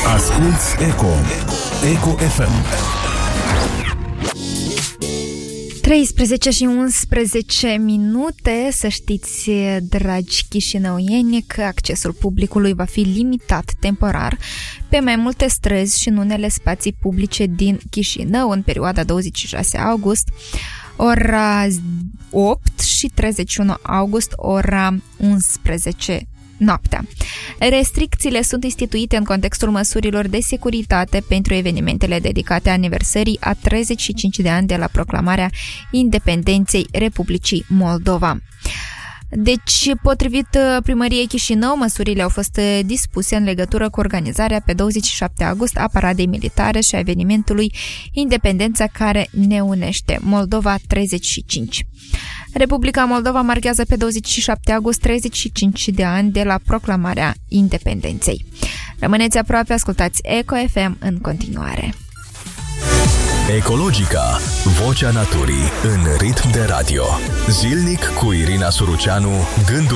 Asculți Eco FM. 13 și 11 minute, să știți, dragi chișinăuieni, că accesul publicului va fi limitat temporar pe mai multe străzi și în unele spații publice din Chișinău în perioada 26 august, ora 8 și 31 august, ora 11 noaptea. Restricțiile sunt instituite în contextul măsurilor de securitate pentru evenimentele dedicate aniversării a 35 de ani de la proclamarea independenței Republicii Moldova. Deci, potrivit Primăriei Chișinău, măsurile au fost dispuse în legătură cu organizarea pe 27 august a paradei militare și a evenimentului Independența care ne unește, Moldova 35. Republica Moldova marchează pe 27 august 35 de ani de la proclamarea independenței. Rămâneți aproape, ascultați Eco FM în continuare. Ecologica, vocea naturii în ritm de radio. Zilnic cu Irina Suruceanu, gândul